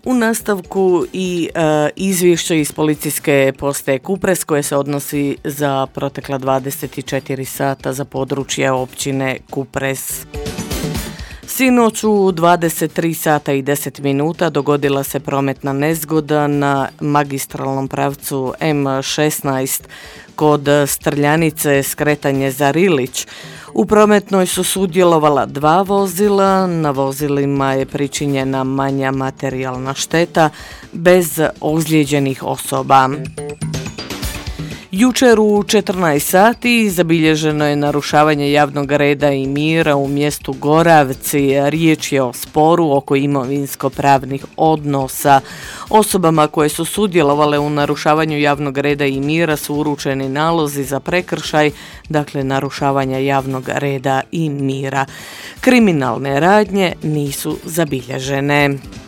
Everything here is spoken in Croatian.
U nastavku i izvješće iz policijske postaje Kupres koje se odnosi za protekla 24 sata za područje općine Kupres. Sinoć u 23 sata i 10 minuta dogodila se prometna nezgoda na magistralnom pravcu M16 kod Strljanice skretanje za Rilić. U prometnoj su sudjelovala 2 vozila, na vozilima je pričinjena manja materijalna šteta bez ozlijeđenih osoba. Jučer u 14 sati zabilježeno je narušavanje javnog reda i mira u mjestu Goravci. Riječ je o sporu oko imovinsko-pravnih odnosa. Osobama koje su sudjelovale u narušavanju javnog reda i mira su uručeni nalozi za prekršaj, dakle narušavanja javnog reda i mira. Kriminalne radnje nisu zabilježene.